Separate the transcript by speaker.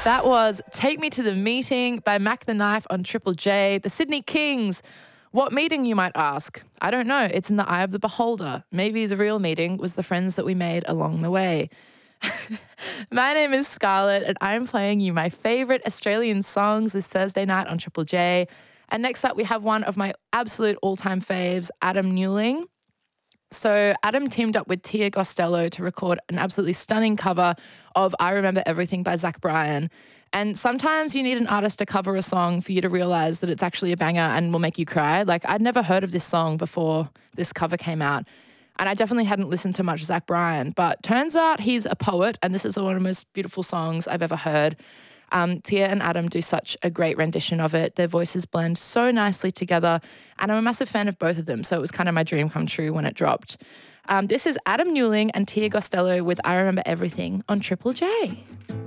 Speaker 1: That was Take Me to the Meeting by Mac the Knife on Triple J. The Sydney Kings. What meeting, you might ask? I don't know. It's in the eye of the beholder. Maybe the real meeting was the friends that we made along the way. My name is Scarlett, and I'm playing you my favourite Australian songs this Thursday night on Triple J. And next up, we have one of my absolute all-time faves, Adam Newling. So Adam teamed up with Tia Costello to record an absolutely stunning cover of I Remember Everything by Zach Bryan. And sometimes you need an artist to cover a song for you to realise that it's actually a banger and will make you cry. Like, I'd never heard of this song before this cover came out. And I definitely hadn't listened to much Zach Bryan. But turns out he's a poet, and this is one of the most beautiful songs I've ever heard. Tia and Adam do such a great rendition of it. Their voices blend so nicely together, and I'm a massive fan of both of them, so it was kind of my dream come true when it dropped. This is Adam Newling and Tia Costello with I Remember Everything on Triple J.